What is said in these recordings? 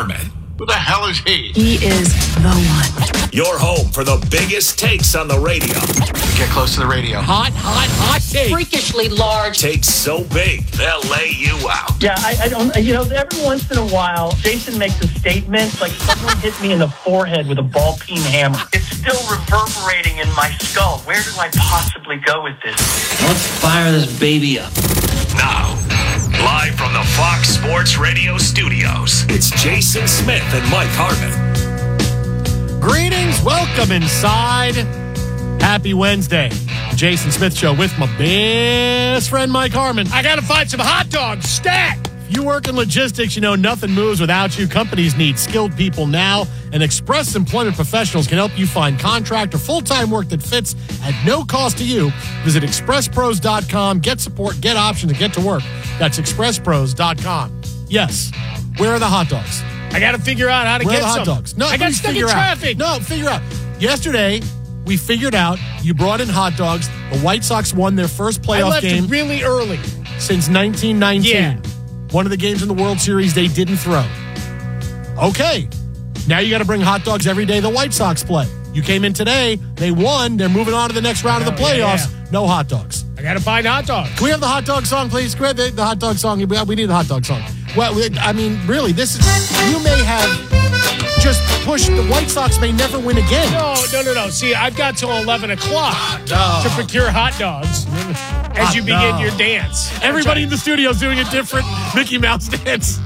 Harmon. Who the hell is he? He is the one. Your home for the biggest takes on the radio. Get close to the radio. Hot take. Freakishly large. Takes so big, they'll lay you out. Yeah, I don't, every once in a while, Jason makes a statement like someone hit me in the forehead with a ball-peen hammer. It's still reverberating in my skull. Where do I possibly go with this? Let's fire this baby up. Now, live from the Fox Sports Radio studios, it's Jason Smith and Mike Harmon. Greetings, welcome inside. Happy Wednesday. Jason Smith Show with my best friend Mike Harmon. I got to find some hot dogs. Stat! If you work in logistics, you know nothing moves without you. Companies need skilled people now, and Express Employment Professionals can help you find contract or full-time work that fits at no cost to you. Visit expresspros.com, get support, get options, and get to work. That's expresspros.com. Yes, where are the hot dogs? I got to figure out how to Where get are the hot some. dogs? No, I got please stuck in figure out. traffic. No, figure out. Yesterday, we figured out you brought in hot dogs. The White Sox won their first I playoff left game really early. since 1919. Yeah. One of the games in the World Series they didn't throw. Okay. Now you got to bring hot dogs every day the White Sox play. You came in today. They won. They're moving on to the next round of the playoffs. Yeah. No hot dogs. I got to find hot dogs. Can we have the hot dog song, please? Can we have the hot dog song? We need the hot dog song. Well, I mean, really, this is... You may have just pushed... The White Sox may never win again. No. See, I've got till 11 o'clock to procure hot dogs as you begin your dance. Everybody in the studio is doing a different Mickey Mouse dance.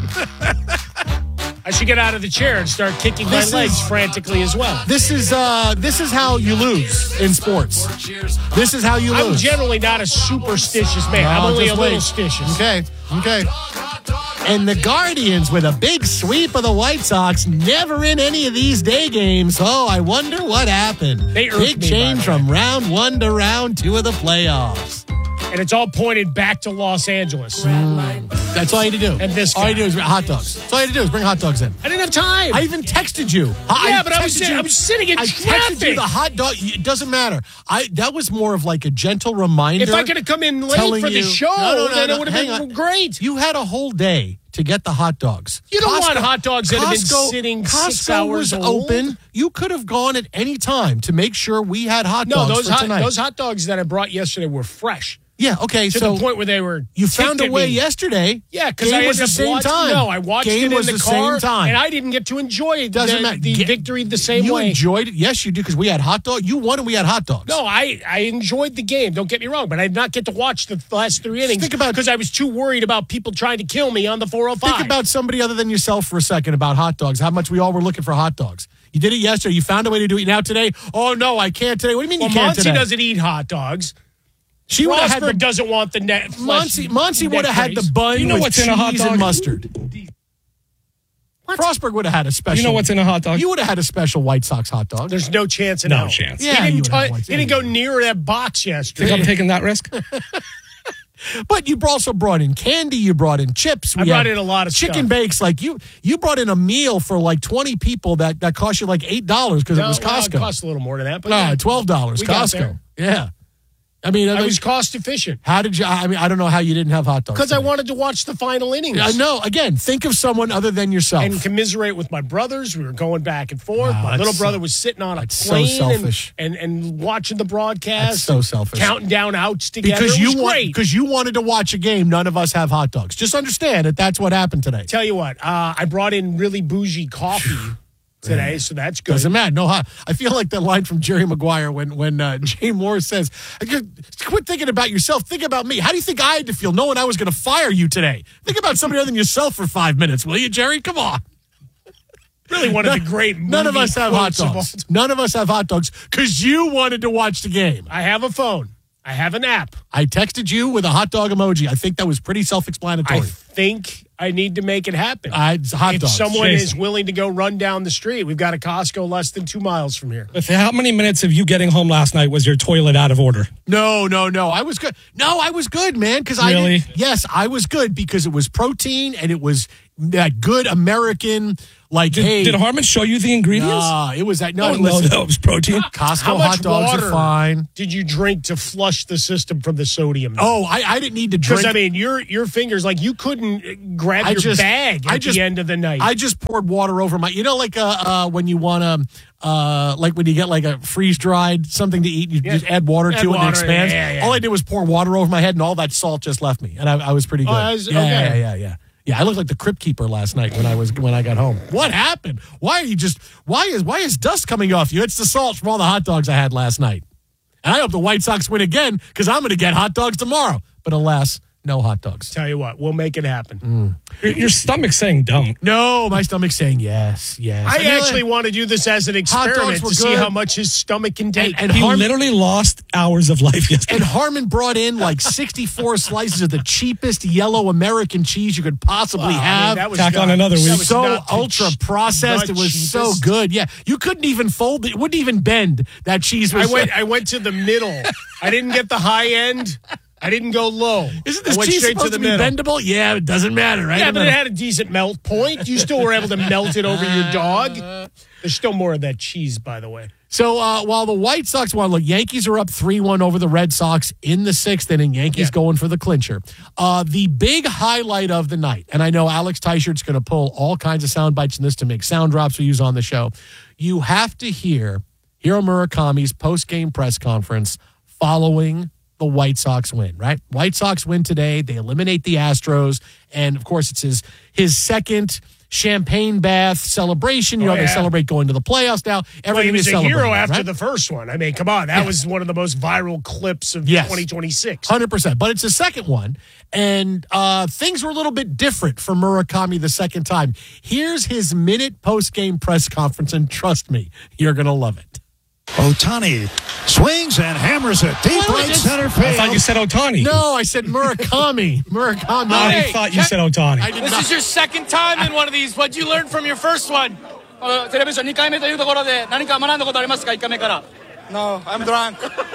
I should get out of the chair and start kicking my legs frantically as well. This is how you lose in sports. This is how you lose. I'm generally not a superstitious man. I'm only a little stitious. Okay. And the Guardians with a big sweep of the White Sox, never in any of these day games. Oh, I wonder what happened. They irked big me, change by the way. from round 1 to round 2 of the playoffs. And it's all pointed back to Los Angeles. That's all you had to do. And this all guy. you do is hot dogs. That's all you had to do is bring hot dogs in. I didn't have time. I even texted you. Yeah, but I was sitting in I traffic. texted you the hot dog. It doesn't matter. That was more of like a gentle reminder. If I could have come in late telling for the you- show, No, then it would hang have been on. great. You had a whole day to get the hot dogs. You don't want hot dogs that have been sitting 6 Costco hours was old. open. You could have gone at any time to make sure we had hot No, dogs for tonight. those hot dogs that I brought yesterday were fresh. Yeah, okay. To So the point where they were. you found ticked a at way me. yesterday. Yeah, because Game I was ended the up same watching. time. No, I watched Game it in was the the car, same time. and I didn't get to enjoy Doesn't matter. the victory the same you way. enjoyed it. Yes, you did because we had hot dogs. You won and we had hot dogs. No, I enjoyed the game. Don't get me wrong, but I did not get to watch the last 3 innings because I was too worried about people trying to kill me on the 405. Think about somebody other than yourself for a second about hot dogs. How much we all were looking for hot dogs. You did it yesterday. You found a way to do it. Now today, oh no, I can't today. What do you mean you can't Monty today? doesn't eat hot dogs. She would have had Rosberg doesn't want the net. Monty would have had the bun with cheese and mustard. Frostberg would have had a special. You know what's in a hot dog? You would have had a special White Sox hot dog. There's no chance in No hell. chance. Yeah, he you didn't, would have one. he didn't go near that box yesterday. Think I'm taking that risk? But you also brought in candy. You brought in chips. I brought in a lot of chicken stuff. bakes. Like you brought in a meal for like 20 people that cost you like $8 because it was Costco. It cost a little more than that. But No, yeah. $12. We got Costco. there. Yeah. I mean, I was cost efficient. how did you? I mean, I don't know how you didn't have hot dogs. Because I today. wanted to watch the final innings. No, again, think of someone other than yourself. And commiserate with my brothers. We were going back and forth. Wow, my that's little so- brother was sitting on a that's so plane selfish. and watching the broadcast. That's so selfish. Counting down outs together. because It was you great. because you wanted to watch a game. None of us have hot dogs. Just understand that that's what happened today. Tell you what, I brought in really bougie coffee today, so that's good. Doesn't matter. No hot. I feel like that line from Jerry Maguire when Jay Moore says, "Quit thinking about yourself. Think about me." How do you think I had to feel knowing I was going to fire you today? Think about somebody other than yourself for 5 minutes, will you, Jerry? Come on. Really one of the great None of movie us have hot quotes of all dogs. time. None of us have hot dogs because you wanted to watch the game. I have a phone. I have an app. I texted you with a hot dog emoji. I think that was pretty self-explanatory. I think I need to make it happen. It's hot if dogs. someone Jason. is willing to go run down the street, we've got a Costco less than 2 miles from here. How many minutes of you getting home last night was your toilet out of order? No. I was good. No, I was good, man. Because Really? Yes, I was good because it was protein and it was that good American, like, Did Harmon show you the ingredients? It was that. No, No, it was protein. Costco How much hot dogs water are fine. did you drink to flush the system from the sodium? Oh, I didn't need to drink. Because, I mean, your fingers, like, you couldn't grab your bag at the end of the night. I just poured water over my, like when you want to, like when you get like a freeze-dried something to eat, you just add water to it and it expands. Yeah. All I did was pour water over my head and all that salt just left me. And I was pretty good. Okay. Yeah, I looked like the Crypt Keeper last night when I got home. What happened? Why is dust coming off you? It's the salt from all the hot dogs I had last night. And I hope the White Sox win again because I'm going to get hot dogs tomorrow. But alas, no hot dogs. Tell you what, we'll make it happen. Your stomach's saying don't. No, my stomach's saying yes. I actually want to do this as an experiment to see how much his stomach can take. And he literally lost hours of life yesterday. And Harmon brought in like 64 slices of the cheapest yellow American cheese you could possibly have. Tack on another week. So ultra processed. It was so good. Yeah. You couldn't even fold it. It wouldn't even bend. That cheese was I went to the middle. I didn't get the high end. I didn't go low. Isn't this cheese supposed to be bendable? Yeah, it doesn't matter, right? Yeah, but it had a decent melt point. You still were able to melt it over your dog. There's still more of that cheese, by the way. So while the White Sox won, look, Yankees are up 3-1 over the Red Sox in the sixth inning. Yankees going for the clincher. The big highlight of the night, and I know Alex Teichert's going to pull all kinds of sound bites in this to make sound drops we use on the show. You have to hear Hiro Murakami's post-game press conference following the White Sox win, right? White Sox win today. They eliminate the Astros. And, of course, it's his second champagne bath celebration. They celebrate going to the playoffs now. He was a hero after the first one. I mean, come on. That was one of the most viral clips of 2026. 100%. But it's the second one. And things were a little bit different for Murakami the second time. Here's his minute post-game press conference, and trust me, you're going to love it. Ohtani swings and hammers it deep right center field. I thought you said Ohtani. No, I said Murakami. Murakami. I thought you said Ohtani. This is your second time in one of these. What'd you learn from your first one? テレビション2回目というところで何か学んだことありますか1回目から No, I'm drunk.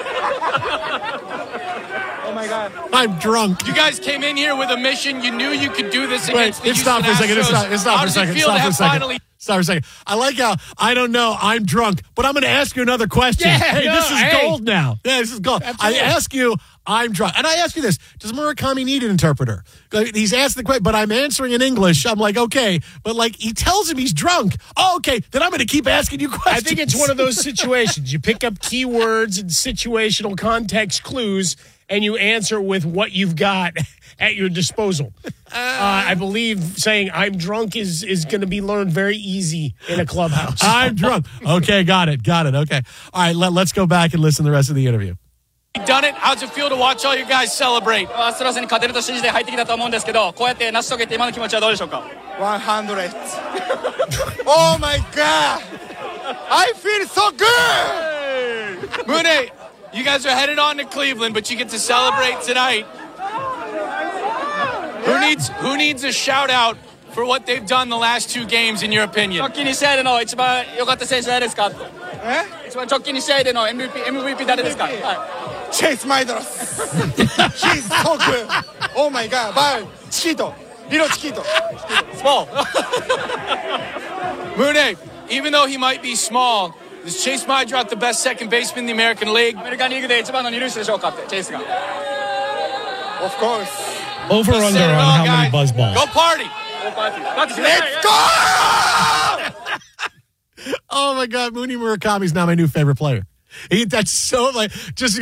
Oh my God. I'm drunk. You guys came in here with a mission. You knew you could do this against the Houston Stop for a second. Astros. Stop for a second. Stop for a second. I like how, I don't know, I'm drunk, but I'm going to ask you another question. This is gold now. Yeah, this is gold. Absolutely. I ask you, I'm drunk. And I ask you this, does Murakami need an interpreter? He's asked the question, but I'm answering in English. I'm like, okay. But like, he tells him he's drunk. Oh, okay. Then I'm going to keep asking you questions. I think it's one of those situations. You pick up keywords and situational context clues, and you answer with what you've got at your disposal. I believe saying I'm drunk is going to be learned very easy in a clubhouse. I'm drunk. Okay, got it. Okay. All right, let's go back and listen to the rest of the interview. You've done it. How's it feel to watch all you guys celebrate? アストロズに勝てると信じて入ってきたと思うんですけど、こうやって成し遂げて今の気持ちはどうでしょうか 100. Oh my God! I feel so good! Mune, you guys are headed on to Cleveland, but you get to celebrate tonight. Who needs a shout out for what they've done the last two games, in your opinion? 直近2試合での一番良かった選手誰ですか一番直近2試合での MVP 誰ですか Chase Maedros. He's so good. Oh my God. Bye. Chiquito. Little Chiquito. Small. Mune, even though he might be small, is Chase Maedros the best second baseman in the American League? アメリカンリーグで一番の二塁手でしょうかってチェイスが Of course. Over under on how many buzz balls? Go party. Let's go! Oh my God, Mooney Murakami's now my new favorite player. That's so like just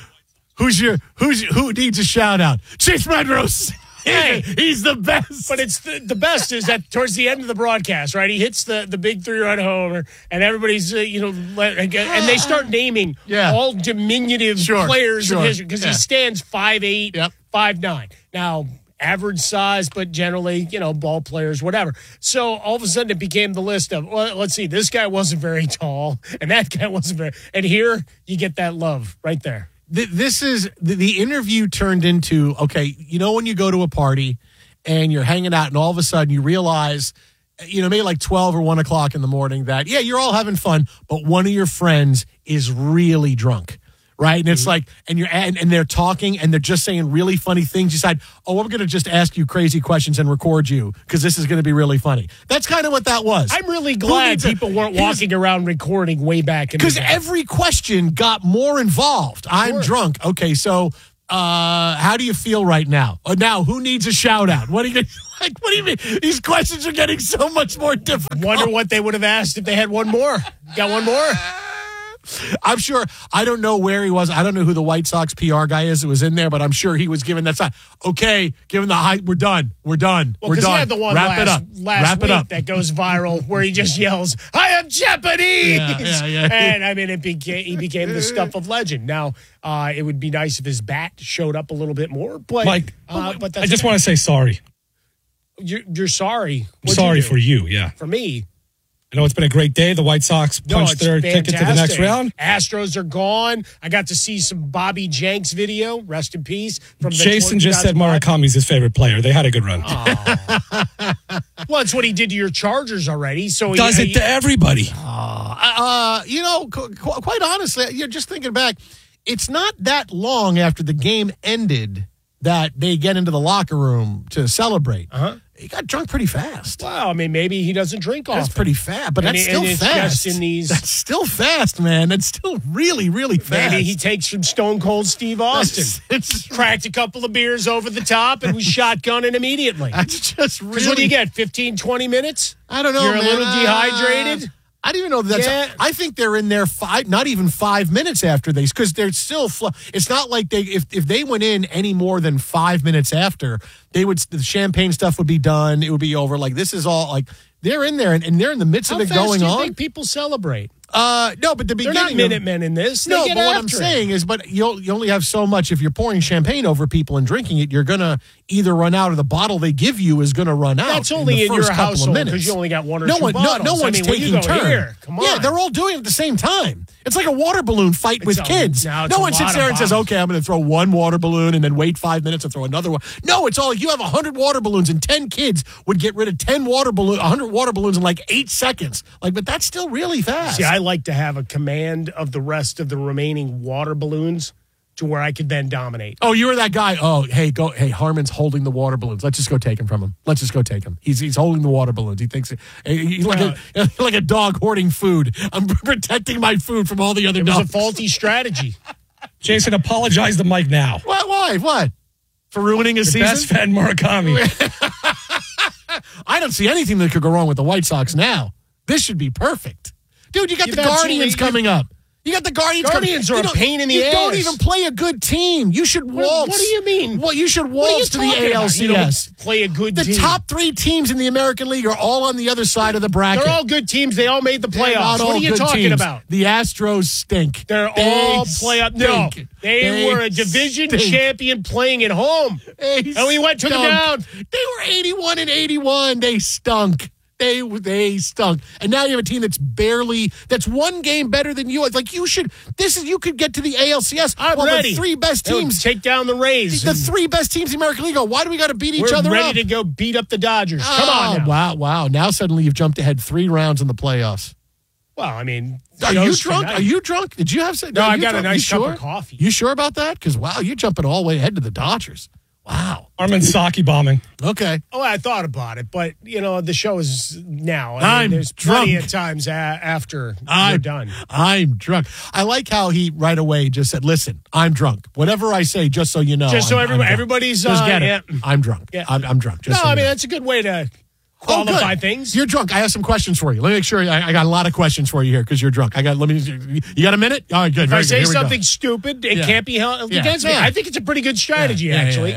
who needs a shout out? Chase Maedros. Hey, he's the best. But it's the best is that towards the end of the broadcast, right? He hits the big 3-run homer, and everybody's and they start naming all diminutive players in history because he stands 5'8", 5'9". Now, average size, but generally, ball players, whatever. So all of a sudden it became the list of, well, let's see, this guy wasn't very tall, and that guy wasn't very, and here you get that love right there. This is, the interview turned into, okay, when you go to a party and you're hanging out and all of a sudden you realize, maybe like 12 or 1 o'clock in the morning that, you're all having fun, but one of your friends is really drunk. right? And it's like, and they're talking and they're just saying really funny things. You decide, oh, I'm going to just ask you crazy questions and record you because this is going to be really funny. That's kind of what that was. I'm really glad people weren't walking around recording way back in the day. Because every question got more involved. I'm drunk. Okay, so how do you feel right now? Now, who needs a shout out? What do you mean? These questions are getting so much more difficult. Wonder what they would have asked if they had one more. Got one more? I'm sure. I don't know where he was. I don't know who the White Sox PR guy is that was in there, but I'm sure he was given that sign. Okay, given the height, we're done. We're done. Well, because he had the one last week that goes viral where he just yells, "I am Japanese!" Yeah. And I mean, he became the stuff of legend. Now, it would be nice if his bat showed up a little bit more. But, Mike, but I just want to say sorry. You're sorry. Sorry for you, yeah. For me. I know it's been a great day. The White Sox punched their ticket to the next round. Astros are gone. I got to see some Bobby Jenks video. Rest in peace. From Jason just said Murakami's his favorite player. They had a good run. Well, it's what he did to your Chargers already. So does it to everybody. Quite honestly, you're just thinking back. It's not that long after the game ended that they get into the locker room to celebrate. He got drunk pretty fast. Well, I mean, maybe he doesn't drink often. That's pretty fast, but that's still fast. That's still fast, man. That's still really, really fast. Maybe he takes from Stone Cold Steve Austin. It's cracked a couple of beers over the top and was shotgunning immediately. That's just really... Because what do you get, 15, 20 minutes? I don't know, You're man. a little dehydrated? I don't even know that's. Yeah. I think they're in there not even 5 minutes after they, because they're still. It's not like if they went in any more than 5 minutes after, the champagne stuff would be done. It would be over. Like this is all like they're in there and they're in the midst of it going on. How fast do you think people celebrate? No, but the beginning. They're not Minutemen in this. No, but what I'm saying is, you only have so much. If you're pouring champagne over people and drinking it, you're gonna either run out, or the bottle they give you is gonna run out. That's only in your household because you only got one or two bottles. No one's taking turns. Here, come on. Yeah, they're all doing it at the same time. It's like a water balloon fight with kids. No one sits there and says, "Okay, I'm going to throw one water balloon and then wait 5 minutes and throw another one." No, it's all like you have 100 water balloons and 10 kids would get rid of 100 water balloons in like 8 seconds. Like, but that's still really fast. See, I like to have a command of the rest of the remaining water balloons to where I could then dominate. Oh, you were that guy. Oh, hey, Harmon's holding the water balloons. Let's just go take him from him. Let's just go take him. He's holding the water balloons. He thinks he's like a dog hoarding food. I'm protecting my food from all the other dogs. It was a faulty strategy. Jason, apologize to Mike now. Why? What? For ruining his season? Best fan Murakami. I don't see anything that could go wrong with the White Sox now. This should be perfect. Dude, you got the Guardians coming up. You got the Guardians. Guardians are a pain in the ass. You don't even play a good team. You should waltz. What do you mean? Well, you should waltz to the ALCS. Play a good team. The top 3 teams in the American League are all on the other side of the bracket. They're all good teams. They all made the playoffs. What are you talking about? The Astros stink. They're all playoff. No, they were a division champion playing at home. And we took them down. They were 81-81. They stunk. They stunk. And now you have a team that's one game better than you. It's like you could get to the ALCS. I'm ready. The 3 best teams. Take down the Rays. The 3 best teams in the American League go, why do we got to beat each other up? We're ready to go beat up the Dodgers. Come on now. Wow. Now suddenly you've jumped ahead 3 rounds in the playoffs. Well, I mean, are you drunk? Are you drunk? Did you have some? No, I got a nice cup of coffee. You sure about that? Because, wow, you're jumping all the way ahead to the Dodgers. Wow. Armin Saki bombing. Okay. Oh, I thought about it, but, the show is now. There's plenty of times after you're done. I'm drunk. I like how he right away just said, listen, I'm drunk. Whatever I say, just so you know. Just so everybody's... Just get it. I'm drunk. Yeah. I'm drunk. That's a good way to qualify things. You're drunk. I have some questions for you. Let me make sure. I got a lot of questions for you here because you're drunk. You got a minute? All right, good. If I say something stupid, it can't be held against me. I think it's a pretty good strategy, actually.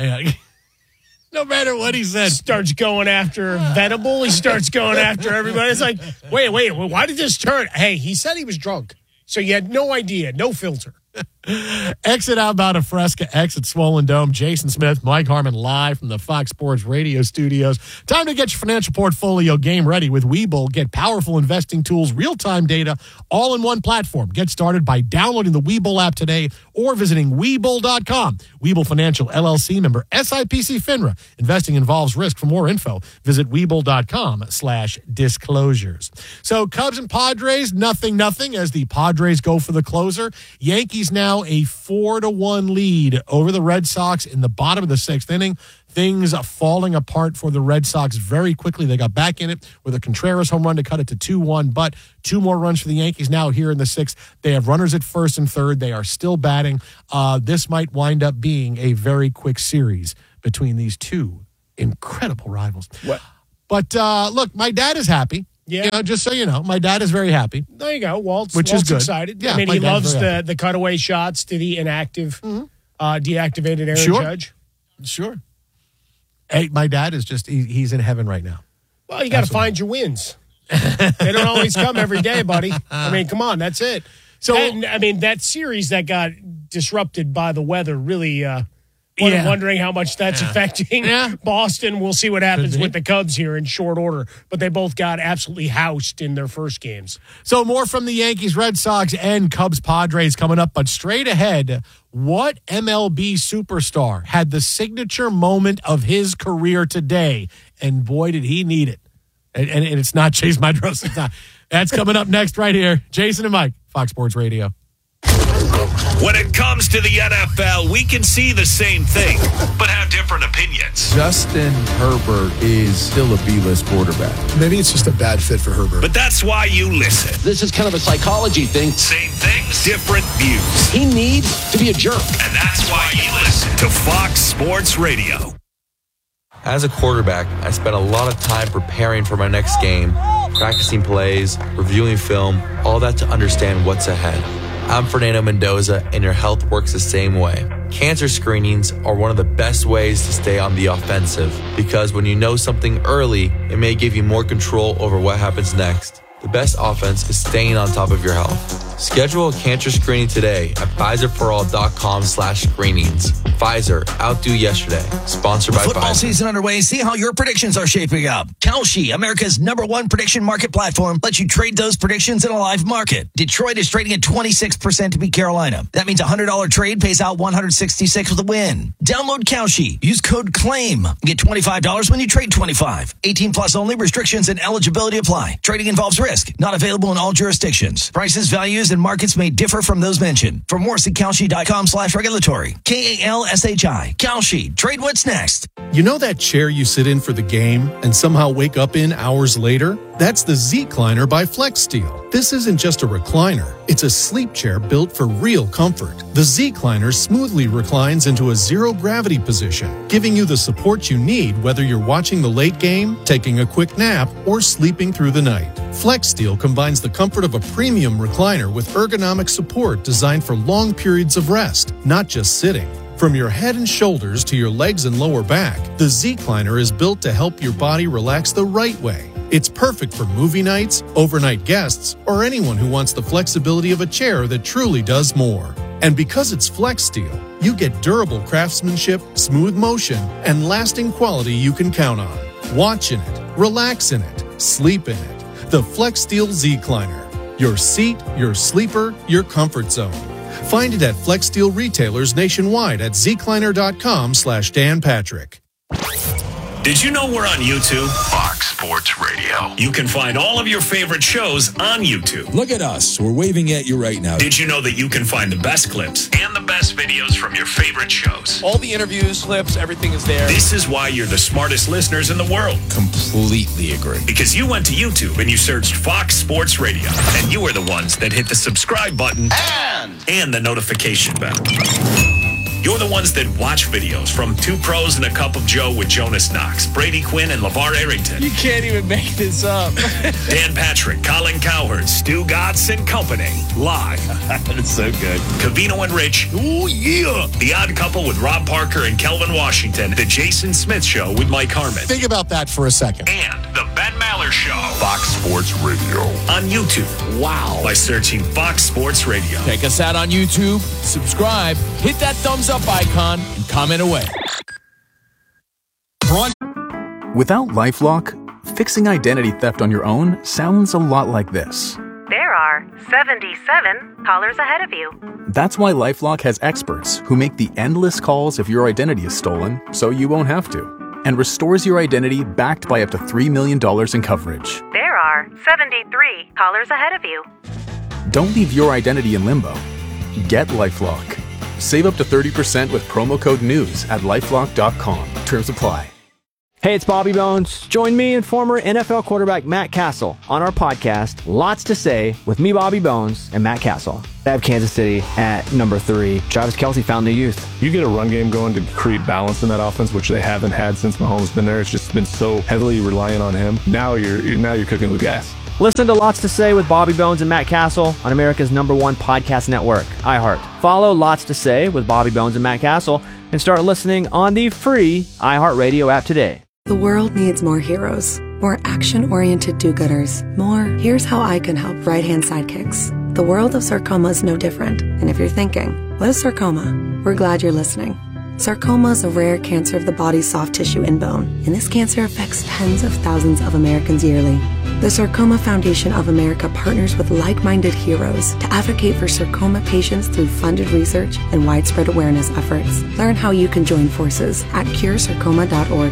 No matter what he said. Starts going after Venable. He starts going after everybody. It's like, wait, why did this turn? Hey, he said he was drunk. So you had no idea, no filter. Exit outbound of Fresca, exit Swollen Dome. Jason Smith, Mike Harmon, live from the Fox Sports Radio studios. Time to get your financial portfolio game ready with Webull. Get powerful investing tools, real-time data, all in one platform. Get started by downloading the Webull app today or visiting Webull.com. Webull Financial, LLC, member SIPC FINRA. Investing involves risk. For more info, visit Webull.com/disclosures. So Cubs and Padres, nothing, as the Padres go for the closer. Yankees now now a 4-1 lead over the Red Sox in the bottom of the 6th inning. Things are falling apart for the Red Sox very quickly. They got back in it with a Contreras home run to cut it to 2-1, but 2 more runs for the Yankees now here in the 6th. They have runners at first and third. They are still batting. This might wind up being a very quick series between these two incredible rivals. What? But look, my dad is happy. Yeah. Just so you know, my dad is very happy. There you go. Walt's is good. excited. Yeah, I mean, my he dad's loves very the cutaway shots to the inactive, deactivated Aaron Judge. Sure. Hey, my dad is just, he's in heaven right now. Well, you got to find your wins. They don't always come every day, buddy. I mean, come on, that's it. So, that series that got disrupted by the weather really, wondering how much that's affecting Boston. We'll see what happens with the Cubs here in short order. But they both got absolutely housed in their first games. So more from the Yankees, Red Sox, and Cubs Padres coming up. But straight ahead, what MLB superstar had the signature moment of his career today? And boy, did he need it. And it's not Chase Medros. It's not. That's coming up next right here. Jason and Mike, Fox Sports Radio. When it comes to the NFL, we can see the same thing, but have different opinions. Justin Herbert is still a B-list quarterback. Maybe it's just a bad fit for Herbert. But that's why you listen. This is kind of a psychology thing. Same things, different views. He needs to be a jerk. And that's why you listen to Fox Sports Radio. As a quarterback, I spent a lot of time preparing for my next game, practicing plays, reviewing film, all that to understand what's ahead. I'm Fernando Mendoza, and your health works the same way. Cancer screenings are one of the best ways to stay on the offensive, because when you know something early, it may give you more control over what happens next. The best offense is staying on top of your health. Schedule a cancer screening today at PfizerForAll.com/screenings. Pfizer, outdo yesterday. Sponsored by Football Pfizer. season underway. See how your predictions are shaping up. Kalshi, America's #1 prediction market platform, lets you trade those predictions in a live market. Detroit is trading at 26% to beat Carolina. That means a $100 trade pays out $166 with a win. Download Kalshi. Use code CLAIM. Get $25 when you trade 25. 18 plus only. Restrictions and eligibility apply. Trading involves risk. Not available in all jurisdictions. Prices, values, and markets may differ from those mentioned. For more, see Kalshi.com/regulatory. KALSHI. Kalshi. Trade what's next. You know that chair you sit in for the game and somehow wake up in hours later? That's the Z-Cliner by FlexSteel. This isn't just a recliner. It's a sleep chair built for real comfort. The Z-Cliner smoothly reclines into a zero-gravity position, giving you the support you need whether you're watching the late game, taking a quick nap, or sleeping through the night. FlexSteel combines the comfort of a premium recliner with ergonomic support designed for long periods of rest, not just sitting. From your head and shoulders to your legs and lower back, the Z-Cliner is built to help your body relax the right way. It's perfect for movie nights, overnight guests, or anyone who wants the flexibility of a chair that truly does more. And because it's FlexSteel, you get durable craftsmanship, smooth motion, and lasting quality you can count on. Watch in it, relax in it, sleep in it. The FlexSteel Z-Cliner. Your seat, your sleeper, your comfort zone. Find it at FlexSteel retailers nationwide at zcliner.com/Dan Patrick. Did you know we're on YouTube? Fox Sports Radio. You can find all of your favorite shows on YouTube. Look at us. We're waving at you right now. Did you know that you can find the best clips and the best videos from your favorite shows? All the interviews, clips, everything is there. This is why you're the smartest listeners in the world. Completely agree. Because you went to YouTube and you searched Fox Sports Radio. And you are the ones that hit the subscribe button and the notification bell. You're the ones that watch videos from Two Pros and a Cup of Joe with Jonas Knox, Brady Quinn, and LeVar Arrington. You can't even make this up. Dan Patrick, Colin Cowherd, Stu Gatz and Company. Live. That's so good. Covino and Rich. Ooh, yeah. The Odd Couple with Rob Parker and Kelvin Washington. The Jason Smith Show with Mike Harmon. Think about that for a second. And the Ben Maller Show. Fox Sports Radio. On YouTube. Wow. By searching Fox Sports Radio. Check us out on YouTube. Subscribe. Hit that thumbs up icon and comment away. Without LifeLock, fixing identity theft on your own sounds a lot like this. There are 77 callers ahead of you. That's why LifeLock has experts who make the endless calls if your identity is stolen so you won't have to, and restores your identity backed by up to $3 million in coverage. There are 73 callers ahead of you. Don't leave your identity in limbo. get LifeLock. Save up to 30% with promo code NEWS at LifeLock.com. Terms apply. Hey, it's Bobby Bones. Join me and former NFL quarterback Matt Castle on our podcast, Lots to Say, with me, Bobby Bones, and Matt Castle. I have Kansas City at number 3. Travis Kelce found the youth. You get a run game going to create balance in that offense, which they haven't had since Mahomes been there. It's just been so heavily reliant on him. Now you're cooking with gas. Listen to Lots to Say with Bobby Bones and Matt Castle on America's #1 podcast network, iHeart. Follow Lots to Say with Bobby Bones and Matt Castle and start listening on the free iHeartRadio app today. The world needs more heroes, more action-oriented do-gooders, more here's how I can help right-hand sidekicks. The world of sarcoma is no different. And if you're thinking, what is sarcoma? We're glad you're listening. Sarcoma is a rare cancer of the body's soft tissue and bone, and this cancer affects tens of thousands of Americans yearly. The Sarcoma Foundation of America partners with like-minded heroes to advocate for sarcoma patients through funded research and widespread awareness efforts. Learn how you can join forces at curesarcoma.org.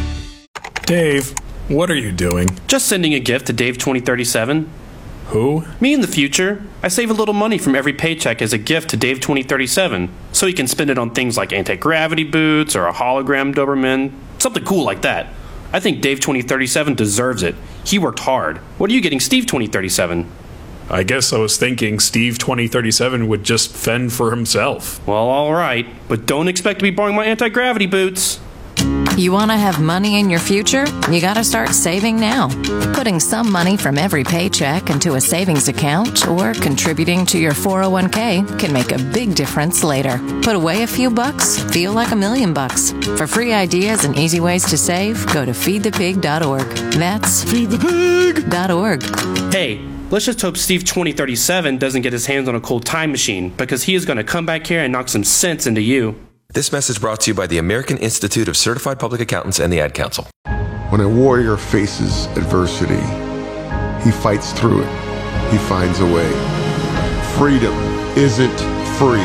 Dave, what are you doing? Just sending a gift to Dave 2037. Who? Me in the future. I save a little money from every paycheck as a gift to Dave 2037, so he can spend it on things like anti-gravity boots or a hologram Doberman, something cool like that. I think Dave 2037 deserves it. He worked hard. What are you getting Steve 2037? I guess I was thinking Steve 2037 would just fend for himself. Well, all right, but don't expect to be borrowing my anti-gravity boots. You want to have money in your future? You got to start saving now. Putting some money from every paycheck into a savings account or contributing to your 401k can make a big difference later. Put away a few bucks, feel like $1 million. For free ideas and easy ways to save, go to feedthepig.org. That's feedthepig.org. Hey, let's just hope Steve 2037 doesn't get his hands on a cold time machine, because he is going to come back here and knock some sense into you. This message brought to you by the American Institute of Certified Public Accountants and the Ad Council. When a warrior faces adversity, he fights through it. He finds a way. Freedom isn't free.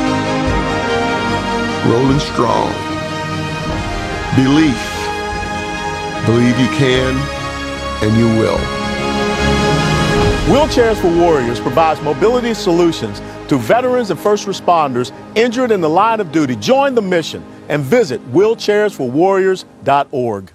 Rolling strong. Belief. Believe you can, and you will. Wheelchairs for Warriors provides mobility solutions to veterans and first responders injured in the line of duty. Join the mission and visit wheelchairsforwarriors.org.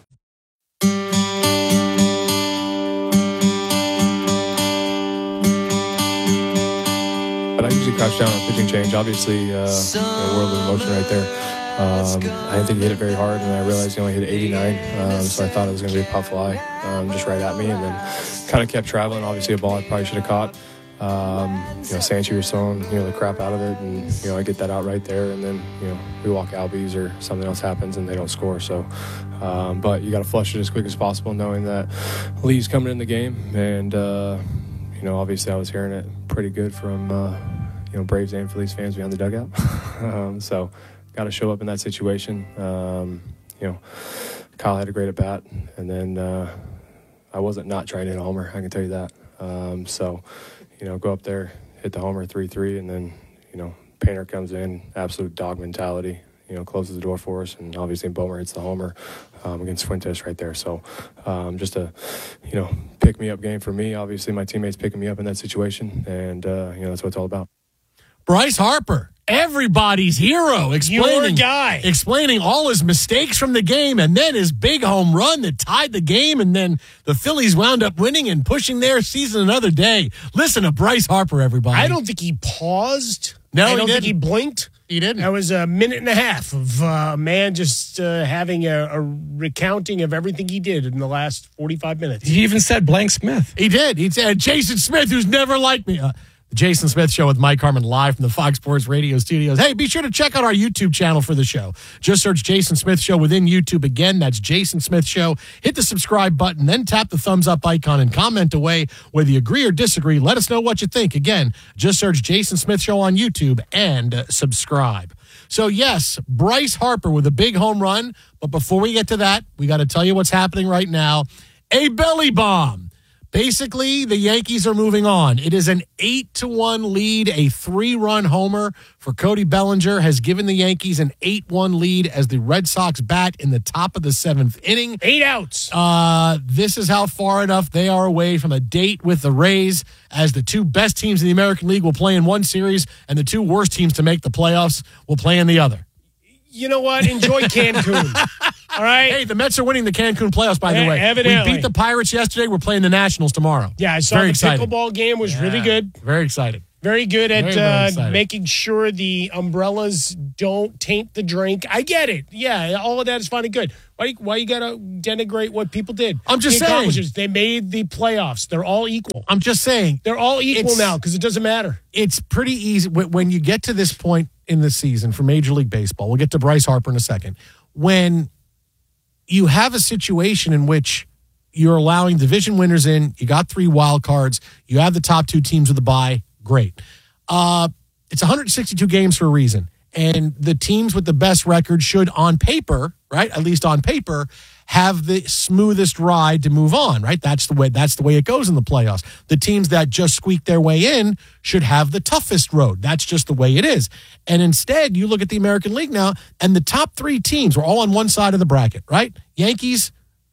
But I usually crouch down on pitching change. Obviously, a world of emotion right there. I didn't think he hit it very hard, and I realized he only hit 89, so I thought it was going to be a pop fly just right at me, and then kind of kept traveling. Obviously, a ball I probably should have caught. Sanchi was throwing, the crap out of it, and, I get that out right there, and then, we walk Albies or something else happens and they don't score. So, but you got to flush it as quick as possible, knowing that Lee's coming in the game, and, obviously I was hearing it pretty good from, Braves and Phillies fans behind the dugout. So got to show up in that situation. Kyle had a great at bat, and then I wasn't not trying to hit a homer, I can tell you that. Go up there, hit the homer 3-3, and then, Painter comes in, absolute dog mentality, closes the door for us, and obviously Bomer hits the homer against Fuentes right there. So just a, pick-me-up game for me. Obviously my teammates picking me up in that situation, and, that's what it's all about. Bryce Harper, everybody's hero, explaining all his mistakes from the game, and then his big home run that tied the game, and then the Phillies wound up winning and pushing their season another day. Listen to Bryce Harper, everybody. I don't think he paused. No, I don't think he blinked. He didn't. That was a minute and a half of a man just having a recounting of everything he did in the last 45 minutes. He even said Blank Smith. He did. He said Jason Smith, who's never liked me. The Jason Smith Show with Mike Harmon live from the Fox Sports Radio studios. Hey, be sure to check out our YouTube channel for the show. Just search Jason Smith Show within YouTube. Again, that's Jason Smith Show. Hit the subscribe button, then tap the thumbs up icon and comment away. Whether you agree or disagree, let us know what you think. Again, just search Jason Smith Show on YouTube and subscribe. So, yes, Bryce Harper with a big home run. But before we get to that, we got to tell you what's happening right now. A belly bomb. Basically, the Yankees are moving on. It is an 8-1 lead. A 3-run homer for Cody Bellinger has given the Yankees an 8-1 lead as the Red Sox bat in the top of the 7th inning. 8 outs. This is how far enough they are away from a date with the Rays, as the two best teams in the American League will play in one series and the two worst teams to make the playoffs will play in the other. You know what? Enjoy Cancun. All right. Hey, the Mets are winning the Cancun playoffs, by the way. Evidently. We beat the Pirates yesterday. We're playing the Nationals tomorrow. Yeah, I saw the pickleball game was really good. Very excited. Very good at very making sure the umbrellas don't taint the drink. I get it. Yeah, all of that is fine and good. Why you got to denigrate what people did? I'm just saying. They made the playoffs. They're all equal. I'm just saying. They're all equal now because it doesn't matter. It's pretty easy. When you get to this point in the season for Major League Baseball, we'll get to Bryce Harper in a second, when you have a situation in which you're allowing division winners in, you got 3 wild cards, you have the top 2 teams with a bye, great. It's 162 games for a reason. And the teams with the best record should, on paper, right, at least on paper, have the smoothest ride to move on, right? That's the way it goes in the playoffs. The teams that just squeak their way in should have the toughest road. That's just the way it is. And instead, you look at the American League now, and the top 3 teams were all on one side of the bracket, right? Yankees,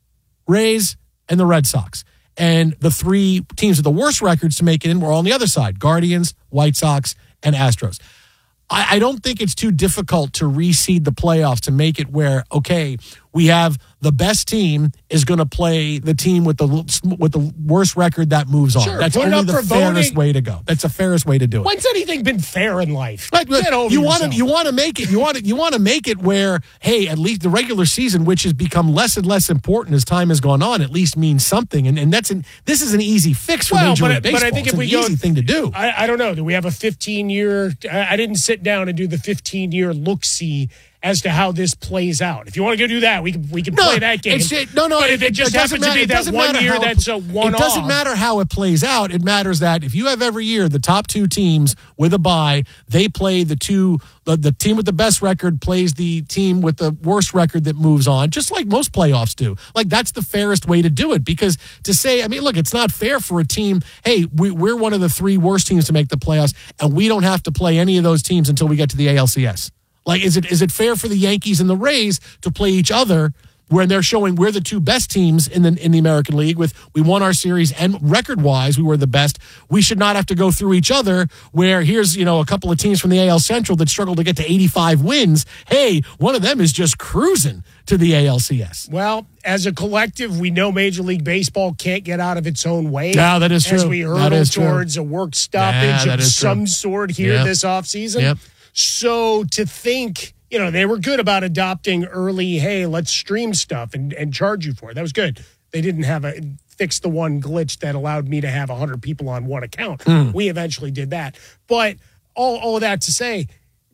Rays, and the Red Sox. And the 3 teams with the worst records to make it in were all on the other side: Guardians, White Sox, and Astros. I don't think it's too difficult to reseed the playoffs to make it where, okay, we have the best team is going to play the team with the worst record that moves on. Sure, that's only the fairest way to go. That's the fairest way to do it. When's anything been fair in life? Get over yourself. You want to make it. You want to make it where, hey, at least the regular season, which has become less and less important as time has gone on, at least means something. And this is an easy fix for Major League Baseball. But I think it's if we an easy thing to do. I don't know. Do we have a 15-year? I didn't sit down and do the 15-year look-see as to how this plays out. If you want to go do that, we can play that game. But if it just happens to be that 1 year, that's a one-off. It doesn't matter how it plays out. It matters that if you have every year the top 2 teams with a bye, they play the team with the best record plays the team with the worst record that moves on, just like most playoffs do. Like, that's the fairest way to do it, because to say, I mean, look, it's not fair for a team, hey, we're one of the 3 worst teams to make the playoffs, and we don't have to play any of those teams until we get to the ALCS. Like, is it fair for the Yankees and the Rays to play each other when they're showing we're the 2 best teams in the American League, with we won our series and record-wise we were the best? We should not have to go through each other where here's, a couple of teams from the AL Central that struggle to get to 85 wins. Hey, one of them is just cruising to the ALCS. Well, as a collective, we know Major League Baseball can't get out of its own way. Yeah, that is true. As we hurtle towards a work stoppage of some sort here this offseason. Yep. So to think, they were good about adopting early, hey, let's stream stuff and charge you for it. That was good. They didn't fix the one glitch that allowed me to have 100 people on one account. We eventually did that. But all of that to say,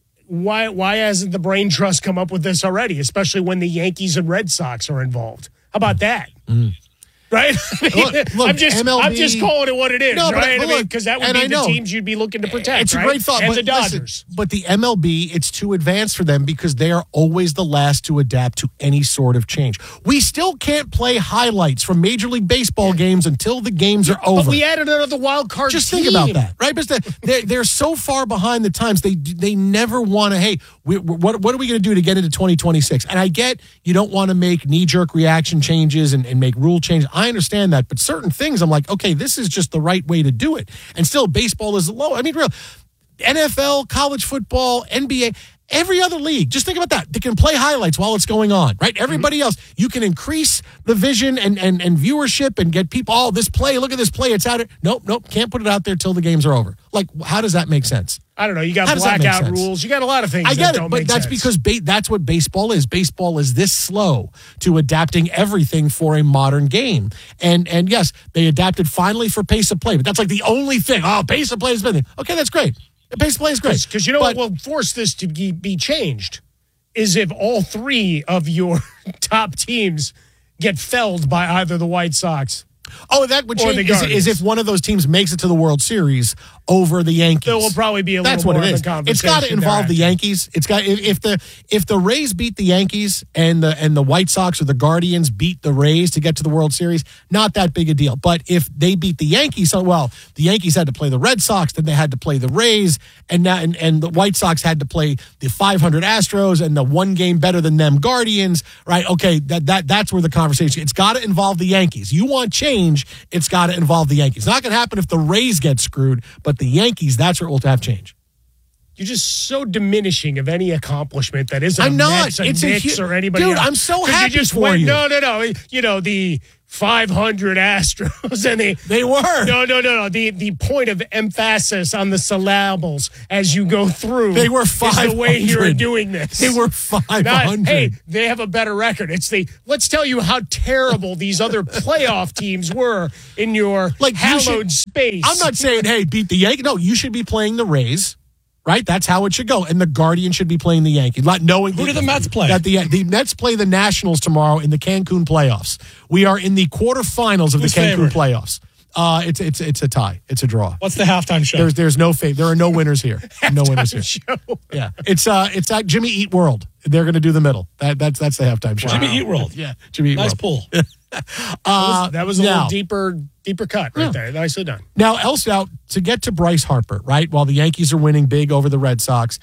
why hasn't the Brain Trust come up with this already, especially when the Yankees and Red Sox are involved? How about that? Right? Look, I'm just calling it what it is, no, right? Because that would be the teams you'd be looking to protect. It's a great thought. And but the Dodgers. Listen, but the MLB, it's too advanced for them because they are always the last to adapt to any sort of change. We still can't play highlights from Major League Baseball games until the games are over. But we added another wild card Just team. think about that, right? Because they're so far behind the times. They never want to, hey, what are we going to do to get into 2026? And I get you don't want to make knee-jerk reaction changes and make rule changes. I understand that. But certain things, I'm like, okay, this is just the right way to do it. And still, baseball is low. I mean, real NFL, college football, NBA, every other league. Just think about that. They can play highlights while it's going on, right? Everybody else, you can increase the vision and viewership and get people, this play, look at this play, it's out. Nope, can't put it out there till the games are over. Like, how does that make sense? I don't know. You got blackout rules. You got a lot of things. I get it, but that's because that's what baseball is. Baseball is this slow to adapting everything for a modern game. And yes, they adapted finally for pace of play, but that's like the only thing. Oh, pace of play is been okay. That's great. Pace of play is great. Because what will force this to be changed is if all 3 of your top teams get felled by either the White Sox Oh, that would change is if one of those teams makes it to the World Series over the Yankees. There will probably be a little more of a conversation. It's got to involve the Yankees. It's got if the Rays beat the Yankees and the White Sox or the Guardians beat the Rays to get to the World Series, not that big a deal. But if they beat the Yankees, the Yankees had to play the Red Sox, then they had to play the Rays, and the White Sox had to play the 500 Astros and the one game better than them Guardians, right? Okay, that's where the conversation. It's got to involve the Yankees. You want change, it's got to involve the Yankees. It's not going to happen if the Rays get screwed, but the Yankees, that's where it will have change. You're just so diminishing of any accomplishment that isn't I'm not. Mets, it's Knicks, or anybody dude, else. I'm so happy for you. No. You know, the 500 Astros and they were. No. The point of emphasis on the syllables as you go through. They were 500. Is the way you're doing this. They were 500. Hey, they have a better record. Let's tell you how terrible these other playoff teams were in your hallowed space. I'm not saying, hey, beat the Yankees. No, you should be playing the Rays. Right? That's how it should go. And the Guardians should be playing the Yankees. Not knowing who do the Mets play? That the Mets play the Nationals tomorrow in the Cancun playoffs. We are in the quarterfinals of the Cancun playoffs. It's a tie. It's a draw. What's the halftime show? There's no fate. There are no winners here. No winners here. Show. Yeah. It's at Jimmy Eat World. They're going to do the middle. That's the halftime show. Jimmy Eat World. Yeah. Jimmy Eat World. Nice pull. That was a little deeper cut right there. Nicely done. Now, to get to Bryce Harper, right, while the Yankees are winning big over the Red Sox,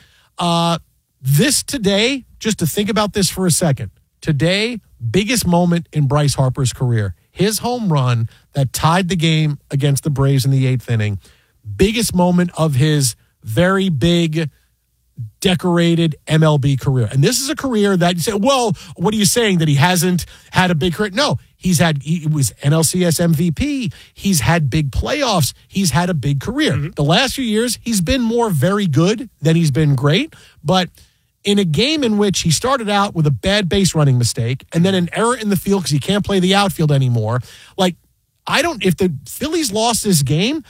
this today, just to think about this for a second, today, biggest moment in Bryce Harper's career, his home run that tied the game against the Braves in the 8th inning, biggest moment of his very big, decorated MLB career. And this is a career that you say, well, what are you saying, that he hasn't had a big career? No, he was NLCS MVP. He's had big playoffs. He's had a big career. Mm-hmm. The last few years, he's been more very good than he's been great. But in a game in which he started out with a bad base running mistake and then an error in the field because he can't play the outfield anymore, if the Phillies lost this game,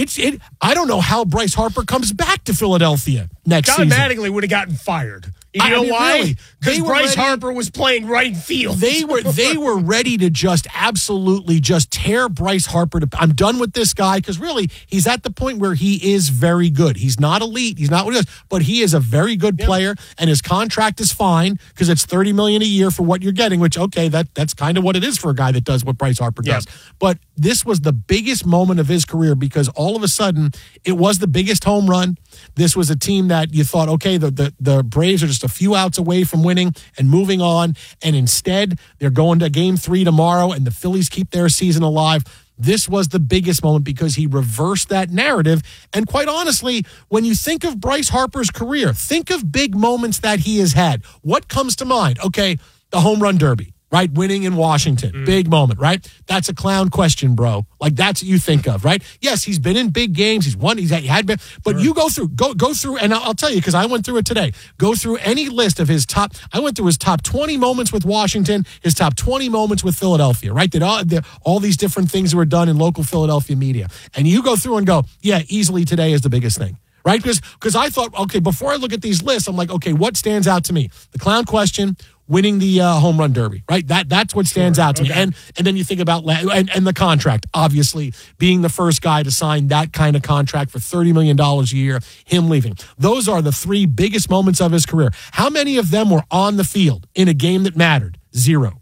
I don't know how Bryce Harper comes back to Philadelphia next season. John Mattingly would have gotten fired. You know why? Because Bryce Harper was playing right field. They were ready to just absolutely just tear Bryce Harper to. I'm done with this guy, because really he's at the point where he is very good. He's not elite. He's not what he is, but he is a very good player, and his contract is fine because it's $30 million a year for what you're getting. Which that's kind of what it is for a guy that does what Bryce Harper does. But this was the biggest moment of his career because all of a sudden it was the biggest home run. This was a team that you thought, okay, the Braves are just a few outs away from winning and moving on, and instead they're going to Game 3 tomorrow, and the Phillies keep their season alive. This was the biggest moment because he reversed that narrative. And quite honestly, when you think of Bryce Harper's career, think of big moments that he has had. What comes to mind? Okay, the home run derby, right? Winning in Washington. Big moment, right? That's a clown question, bro. That's what you think of, right? Yes, he's been in big games. He's won. He had been. But you go through, and I'll tell you, because I went through it today. Go through any list of his top. I went through his top 20 moments with Washington, his top 20 moments with Philadelphia, right? All these different things that were done in local Philadelphia media. And you go through and go, yeah, easily today is the biggest thing. Right? Because I thought, okay, before I look at these lists, I'm like, okay, what stands out to me? The clown question, winning the home run derby, right? That's what stands out to me. And then you think about and the contract, obviously being the first guy to sign that kind of contract for $30 million a year, him leaving. Those are the three biggest moments of his career. How many of them were on the field in a game that mattered? Zero.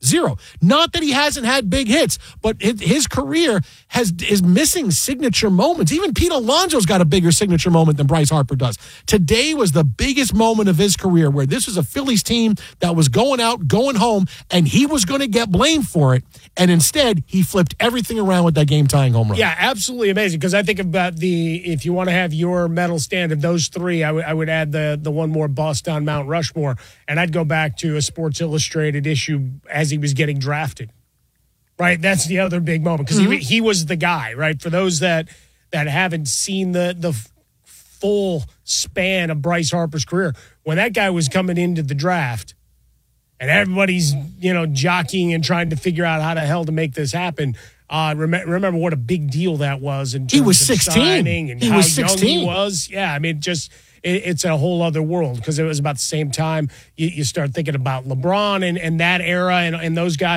Not that he hasn't had big hits, but his career is missing signature moments. Even Pete Alonso's got a bigger signature moment than Bryce Harper does. Today was the biggest moment of his career, where this was a Phillies team that was going out, going home, and he was going to get blamed for it. And instead, he flipped everything around with that game-tying home run. Yeah, absolutely amazing. Because I think about if you want to have your medal stand of those three, I would add the one more bust on Mount Rushmore, and I'd go back to a Sports Illustrated issue as he was getting drafted. Right, that's the other big moment, because he was the guy. Right, for those that haven't seen the full span of Bryce Harper's career, when that guy was coming into the draft, and everybody's jockeying and trying to figure out how the hell to make this happen. Remember what a big deal that was in terms he was of 16. signing and he how was 16. young he was. Yeah, I mean, it's a whole other world, because it was about the same time you start thinking about LeBron and that era and those guys.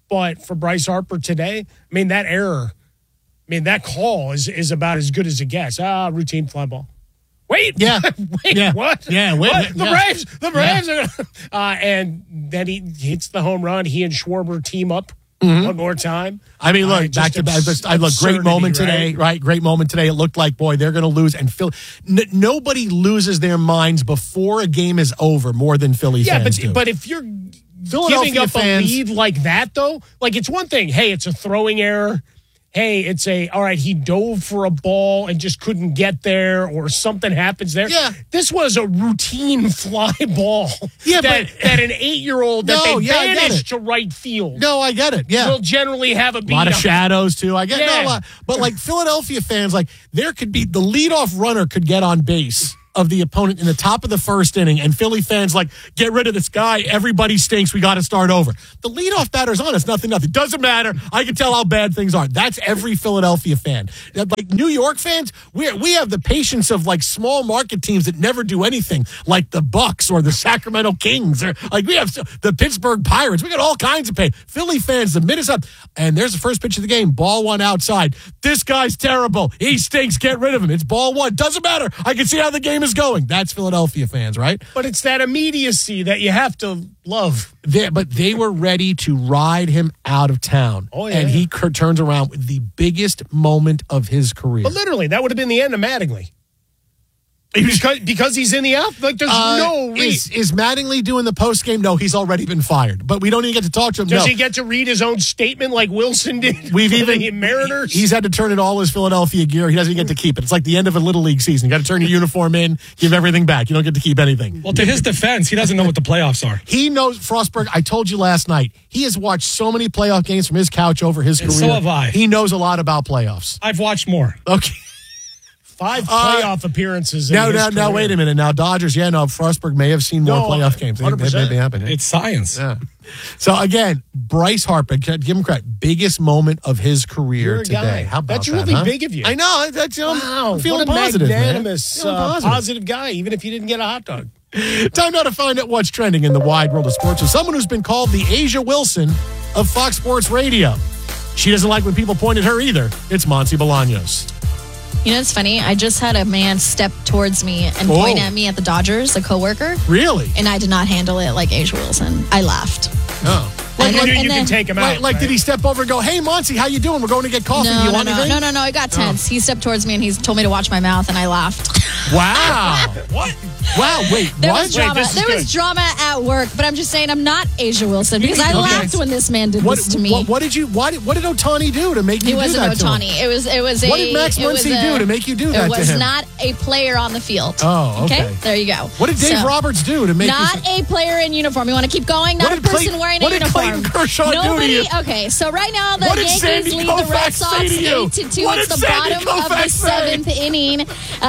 But for Bryce Harper today, I mean, that error, that call is about as good as it gets. Routine fly ball. Wait, yeah, wait, yeah. what? Yeah, wait. What? The Braves are gonna, and then he hits the home run. He and Schwarber team up one more time. I mean, look, back to back. I look, great moment today, right? Great moment today. It looked like, boy, they're going to lose. And nobody loses their minds before a game is over more than Philly fans do. But if you're giving up a lead like that, though, like it's one thing. Hey, it's a throwing error. Hey, it's all right, he dove for a ball and just couldn't get there, or something happens there. Yeah. This was a routine fly ball that an 8-year-old that they banished to right field. No, I get it. Yeah. Will generally have a beat. A lot of shadows, too. I get it. Yeah. No, but like Philadelphia fans, like there could be the leadoff runner could get on base of the opponent in the top of the first inning, and Philly fans like, get rid of this guy. Everybody stinks. We got to start over. The leadoff batter's on. It's nothing. Doesn't matter. I can tell how bad things are. That's every Philadelphia fan. Like New York fans, we have the patience of like small market teams that never do anything, like the Bucks or the Sacramento Kings, or like we have the Pittsburgh Pirates. We got all kinds of pain. Philly fans, the minute's up, and there's the first pitch of the game. Ball one outside. This guy's terrible. He stinks. Get rid of him. It's ball one. Doesn't matter. I can see how the game is going. That's Philadelphia fans, right? But it's that immediacy that you have to love. But they were ready to ride him out of town. Oh, yeah. And he turns around with the biggest moment of his career. But literally, that would have been the end of Mattingly. Because he's in the out, like there's no reason. Is Mattingly doing the post game? No, he's already been fired. But we don't even get to talk to him. Does he get to read his own statement like Wilson did? The Mariners. He's had to turn in all his Philadelphia gear. He doesn't get to keep it. It's like the end of a little league season. You got to turn your uniform in, give everything back. You don't get to keep anything. Well, to his defense, he doesn't know what the playoffs are. He knows, Frostberg. I told you last night. He has watched so many playoff games from his couch over his career. So have I. He knows a lot about playoffs. I've watched more. Okay. 5 playoff appearances. Now, wait a minute. Now, Dodgers, Frostberg may have seen more playoff games. 100%. That may happen. It's science. Yeah. So, again, Bryce Harper, give him credit, biggest moment of his career today. How about That's really big of you. I know. That's, wow. I'm feeling what a positive, magnanimous, positive guy, even if you didn't get a hot dog. Time now to find out what's trending in the wide world of sports with someone who's been called the Asia Wilson of Fox Sports Radio. She doesn't like when people point at her either. It's Monty Bolaños. You know, it's funny. I just had a man step towards me and point at me at the Dodgers, a coworker. Really? And I did not handle it like Asia Wilson. I laughed. Oh. You can take him out. Like, did he step over and go, hey, Monty, how you doing? We're going to get coffee. No, you want anything? No. It got tense. He stepped towards me and he told me to watch my mouth, and I laughed. Wow. What? Wow, wait, there what? Was drama. There was drama at work, but I'm just saying I'm not Asia Wilson because I laughed when this man did this to me. What did Ohtani do to make you do that? It wasn't Ohtani. It was What did Max Muncy do to make you do that to him? It was not a player on the field. Oh, okay. There you go. What did Dave Roberts do to make not a player in uniform? You want to keep going? Not a person wearing a uniform. What did Clayton Kershaw do to you? Okay, so right now the Yankees lead the Red Sox 8-2. It's the bottom of the 7th inning.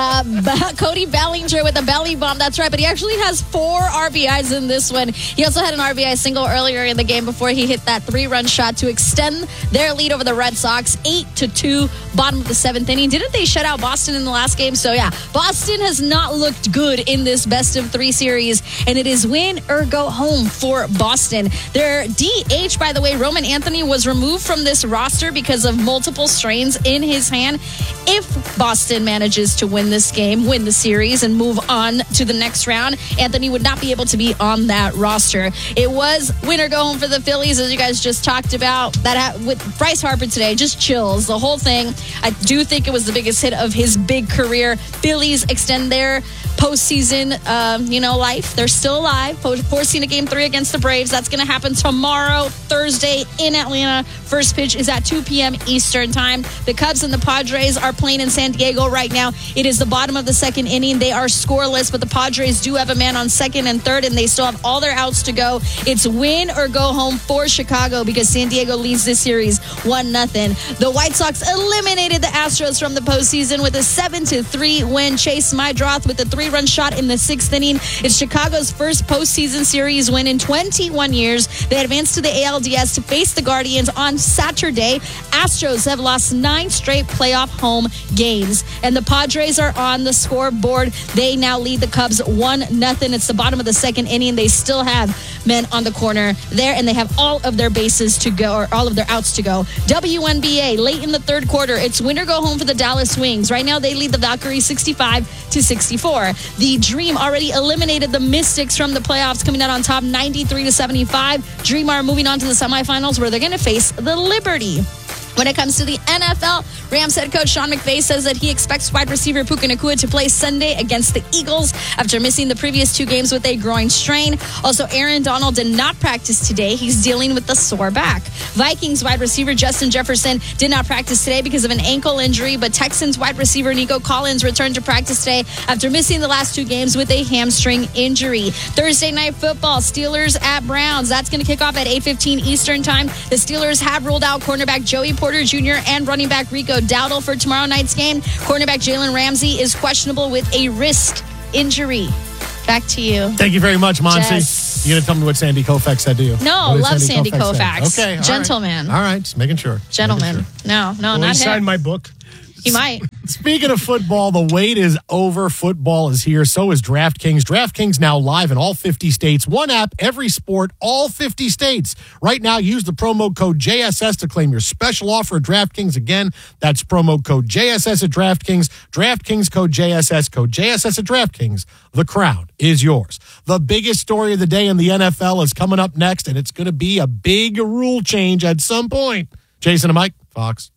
Cody Bellinger with a belly bomb. That's right, but he actually has 4 RBIs in this one. He also had an RBI single earlier in the game before he hit that 3-run shot to extend their lead over the Red Sox 8-2, bottom of the 7th inning. Didn't they shut out Boston in the last game? So yeah, Boston has not looked good in this best of 3 series, and it is win or go home for Boston. Their DH, by the way, Roman Anthony, was removed from this roster because of multiple strains in his hand. If Boston manages to win this game, win the series, and move on to the next round, Anthony would not be able to be on that roster. It was win or go home for the Phillies, as you guys just talked about. That with Bryce Harper today, just chills. The whole thing, I do think it was the biggest hit of his big career. Phillies extend their postseason, life. They're still alive. Forcing a Game 3 against the Braves. That's going to happen tomorrow, Thursday, in Atlanta. First pitch is at 2 p.m. Eastern time. The Cubs and the Padres are playing in San Diego right now. It is the bottom of the 2nd inning. They are scoreless, but the Padres do have a man on 2nd and 3rd, and they still have all their outs to go. It's win or go home for Chicago because San Diego leads this series 1-0. The White Sox eliminated the Astros from the postseason with a 7-3 win. Chase Meidroth with a 3 3-run shot in the 6th inning. It's Chicago's first postseason series win in 21 years. They advanced to the ALDS to face the Guardians on Saturday. Astros have lost 9 straight playoff home games, and the Padres are on the scoreboard. They now lead the Cubs 1-0. It's the bottom of the 2nd inning. They still have men on the corner there, and they have all of their bases to go, or all of their outs to go. WNBA, late in the 3rd quarter, it's win or go home for the Dallas Wings. Right now, they lead the Valkyries 65-64. The Dream already eliminated the Mystics from the playoffs, coming out on top 93-75. Dream are moving on to the semifinals, where they're going to face the Liberty. When it comes to the NFL, Rams head coach Sean McVay says that he expects wide receiver Puka Nacua to play Sunday against the Eagles after missing the previous 2 games with a groin strain. Also, Aaron Donald did not practice today. He's dealing with the sore back. Vikings wide receiver Justin Jefferson did not practice today because of an ankle injury, but Texans wide receiver Nico Collins returned to practice today after missing the last 2 games with a hamstring injury. Thursday night football, Steelers at Browns. That's going to kick off at 8:15 Eastern time. The Steelers have ruled out cornerback Joey Porter Jr. and running back Rico Dowdle for tomorrow night's game. Cornerback Jalen Ramsey is questionable with a wrist injury. Back to you. Thank you very much, Monty. Jess. You going to tell me what Sandy Koufax said to you? No, love Sandy Koufax. Okay. Gentleman. All right. Just making sure. Gentleman. No, not him. Sign my book. He might. Speaking of football, the wait is over. Football is here. So is DraftKings. DraftKings now live in all 50 states. One app, every sport, all 50 states. Right now, use the promo code JSS to claim your special offer at DraftKings. Again, that's promo code JSS at DraftKings. DraftKings code JSS. Code JSS at DraftKings. The crown is yours. The biggest story of the day in the NFL is coming up next, and it's going to be a big rule change at some point. Jason and Mike, Fox.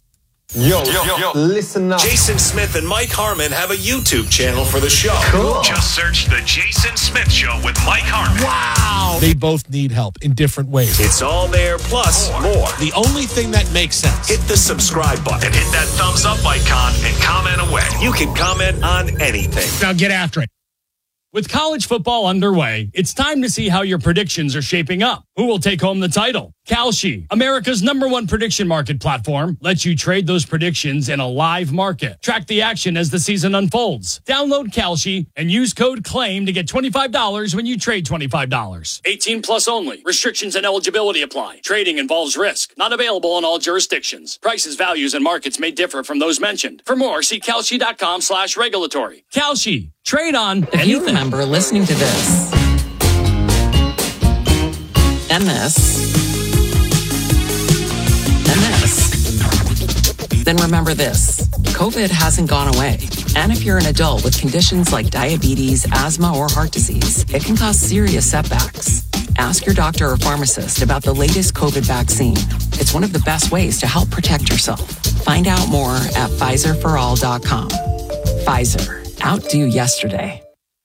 Yo, listen up. Jason Smith and Mike Harmon have a YouTube channel for the show. Cool. Just search The Jason Smith Show with Mike Harmon. Wow. They both need help in different ways. It's all there, plus more. The only thing that makes sense. Hit the subscribe button and hit that thumbs up icon and comment away. You can comment on anything. Now get after it. With college football underway, it's time to see how your predictions are shaping up. Who will take home the title? Kalshi, America's #1 prediction market platform, lets you trade those predictions in a live market. Track the action as the season unfolds. Download Kalshi and use code CLAIM to get $25 when you trade $25. 18 plus only. Restrictions and eligibility apply. Trading involves risk. Not available in all jurisdictions. Prices, values, and markets may differ from those mentioned. For more, see Kalshi.com/regulatory. Kalshi. Trade on anything. If you remember listening to this and this and this, then remember this. COVID hasn't gone away. And if you're an adult with conditions like diabetes, asthma, or heart disease, it can cause serious setbacks. Ask your doctor or pharmacist about the latest COVID vaccine. It's one of the best ways to help protect yourself. Find out more at PfizerForAll.com. Pfizer. Outdo yesterday.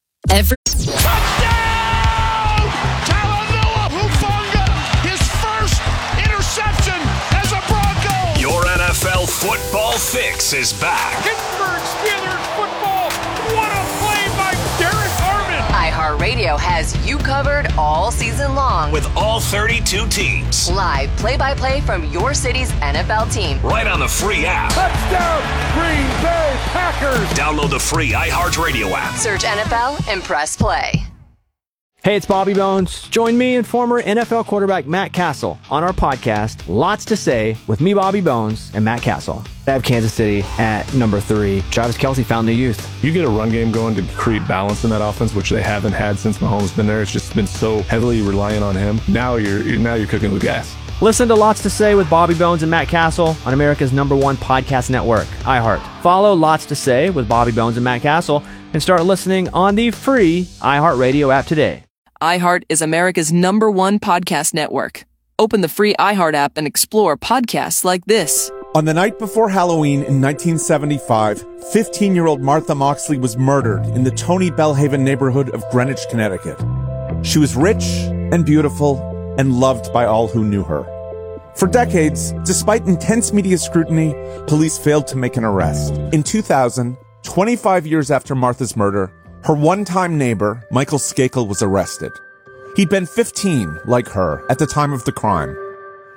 Talanoa Hufanga, his first interception as a Bronco. Your NFL football fix is back. Pittsburgh Steelers football. What a play by Derek Harmon. iHeartRadio has you covered all season long. With all 32 teams. Live play-by-play from your city's NFL team. Right on the free app. Touchdown, Green Bay Packers. Download the free iHeartRadio app. Search NFL and press play. Hey, it's Bobby Bones. Join me and former NFL quarterback Matt Castle on our podcast, Lots to Say, with me, Bobby Bones, and Matt Castle. I have Kansas City at number 3. Travis Kelce found the youth. You get a run game going to create balance in that offense, which they haven't had since Mahomes been there. It's just been so heavily reliant on him. Now you're cooking with gas. Listen to Lots to Say with Bobby Bones and Matt Castle on America's #1 podcast network, iHeart. Follow Lots to Say with Bobby Bones and Matt Castle and start listening on the free iHeartRadio app today. iHeart is America's #1 podcast network. Open the free iHeart app and explore podcasts like this. On the night before Halloween in 1975, 15-year-old Martha Moxley was murdered in the Tony Bellhaven neighborhood of Greenwich, Connecticut. She was rich and beautiful and loved by all who knew her. For decades, despite intense media scrutiny, police failed to make an arrest. In 2000, 25 years after Martha's murder, her one-time neighbor, Michael Skakel, was arrested. He'd been 15, like her, at the time of the crime.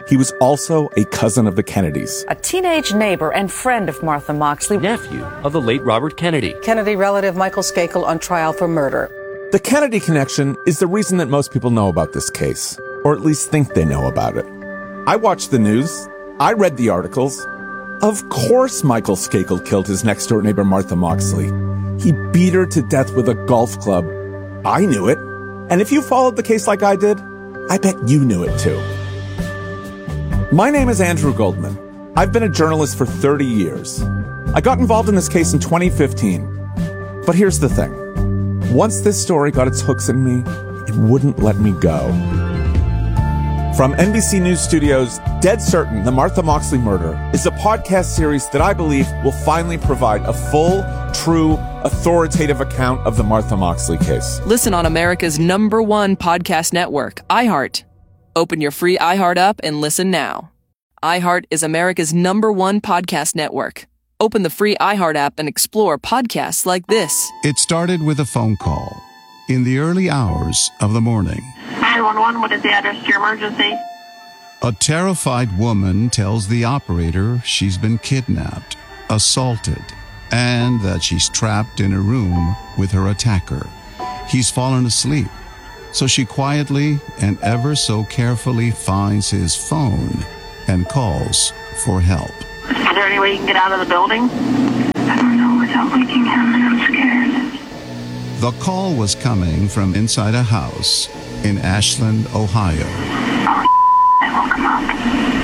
He was also a cousin of the Kennedys. A teenage neighbor and friend of Martha Moxley. Nephew of the late Robert Kennedy. Kennedy relative Michael Skakel on trial for murder. The Kennedy connection is the reason that most people know about this case, or at least think they know about it. I watched the news. I read the articles. Of course Michael Skakel killed his next-door neighbor Martha Moxley. He beat her to death with a golf club. I knew it. And if you followed the case like I did, I bet you knew it too. My name is Andrew Goldman. I've been a journalist for 30 years. I got involved in this case in 2015. But here's the thing. Once this story got its hooks in me, it wouldn't let me go. From NBC News Studios, Dead Certain, The Martha Moxley Murder is a podcast series that I believe will finally provide a full, true, authoritative account of the Martha Moxley case. Listen on America's #1 podcast network, iHeart. Open your free iHeart app and listen now. iHeart is America's #1 podcast network. Open the free iHeart app and explore podcasts like this. It started with a phone call in the early hours of the morning. 911, what is the address to your emergency? A terrified woman tells the operator she's been kidnapped, assaulted, and that she's trapped in a room with her attacker. He's fallen asleep, so she quietly and ever so carefully finds his phone and calls for help. Is there any way you can get out of the building? I don't know without waking him, and I'm scared. The call was coming from inside a house in Ashland, Ohio. Oh, I woke him up.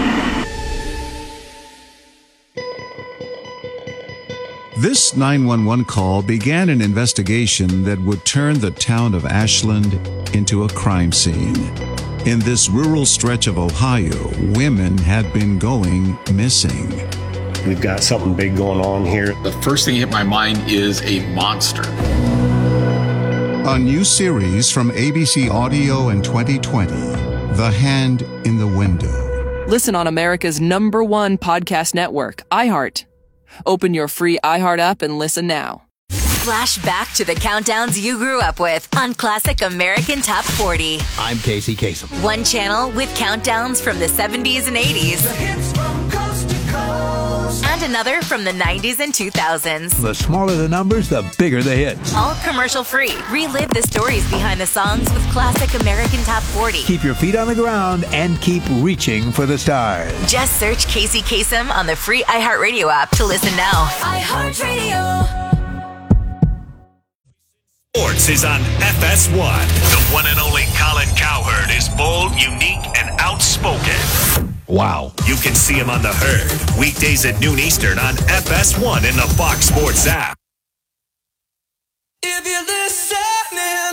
This 911 call began an investigation that would turn the town of Ashland into a crime scene. In this rural stretch of Ohio, women had been going missing. We've got something big going on here. The first thing that hit my mind is a monster. A new series from ABC Audio in 2020, The Hand in the Window. Listen on America's #1 podcast network, iHeart. Open your free iHeart app and listen now. Flash back to the countdowns you grew up with on Classic American Top 40. I'm Casey Kasem. One channel with countdowns from the 70s and 80s. The hits from coast to coast. And another from the 90s and 2000s. The smaller the numbers, the bigger the hits. All commercial free. Relive the stories behind the songs with Classic American Top 40. Keep your feet on the ground and keep reaching for the stars. Just search Casey Kasem on the free iHeartRadio app to listen now. iHeartRadio. Sports is on FS1. The one and only Colin Cowherd is bold, unique, and outspoken. Wow. You can see him on The Herd, weekdays at noon Eastern on FS1 in the Fox Sports app. If you're listening,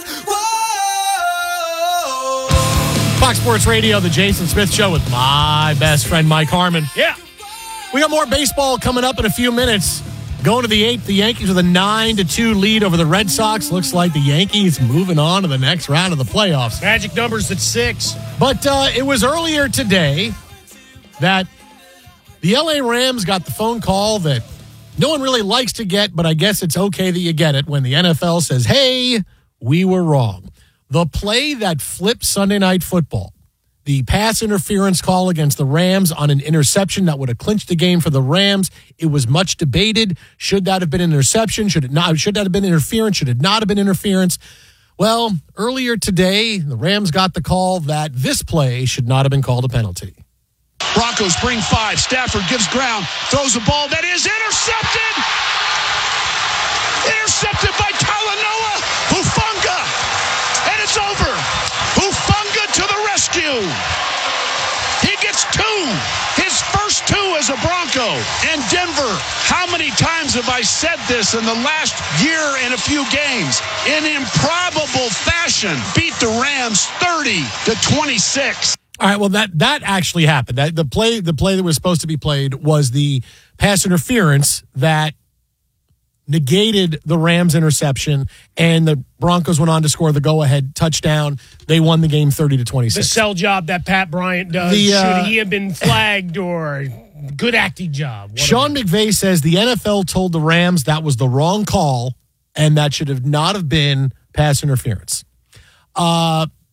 whoa. Fox Sports Radio, the Jason Smith Show with my best friend, Mike Harmon. Yeah. We got more baseball coming up in a few minutes. Going to the 8th, the Yankees with a 9-2 lead over the Red Sox. Looks like the Yankees moving on to the next round of the playoffs. Magic numbers at 6. But it was earlier today that the LA Rams got the phone call that no one really likes to get, but I guess it's okay that you get it when the NFL says, hey, we were wrong. The play that flipped Sunday Night Football, the pass interference call against the Rams on an interception that would have clinched the game for the Rams. It was much debated. Should that have been an interception? Should it not? Should that have been interference? Should it not have been interference? Well, earlier today, the Rams got the call that this play should not have been called a penalty. Broncos bring 5. Stafford gives ground, throws a ball that is intercepted. Intercepted by Talanoa Hufanga. And it's over. Hufanga to the rescue. He gets 2. His first 2 as a Bronco. And Denver, how many times have I said this in the last year and a few games? In improbable fashion, beat the Rams 30-26. All right, well, that actually happened. That the play that was supposed to be played was the pass interference that negated the Rams interception, and the Broncos went on to score the go-ahead touchdown. They won the game 30-26. The sell job that Pat Bryant does, should he have been flagged or good acting job? Sean McVay says the NFL told the Rams that was the wrong call, and that should have not have been pass interference.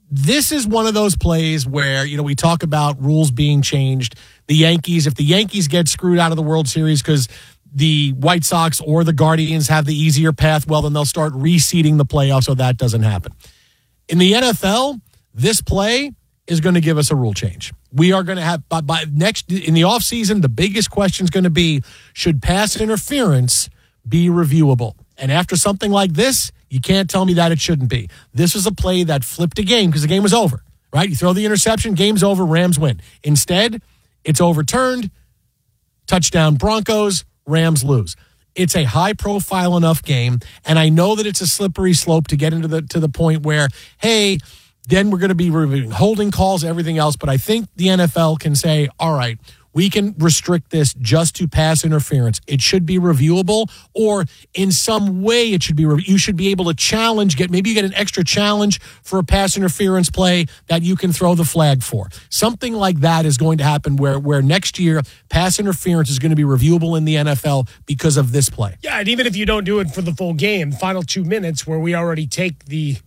this is one of those plays where, we talk about rules being changed. The Yankees, if the Yankees get screwed out of the World Series because the White Sox or the Guardians have the easier path, well, then they'll start reseeding the playoffs so that doesn't happen. In the NFL, this play is going to give us a rule change. We are going to have, by next in the offseason, the biggest question is going to be, should pass interference be reviewable? And after something like this, you can't tell me that it shouldn't be. This was a play that flipped a game because the game was over, right? You throw the interception, game's over, Rams win. Instead, it's overturned, touchdown Broncos, Rams lose. It's a high-profile enough game, and I know that it's a slippery slope to get into to the point where, hey, then we're going to be reviewing holding calls, everything else. But I think the NFL can say, all right, we can restrict this just to pass interference. It should be reviewable, or in some way it should be. You should be able to challenge. Maybe you get an extra challenge for a pass interference play that you can throw the flag for. Something like that is going to happen where next year pass interference is going to be reviewable in the NFL because of this play. Yeah, and even if you don't do it for the full game, final 2 minutes where we already take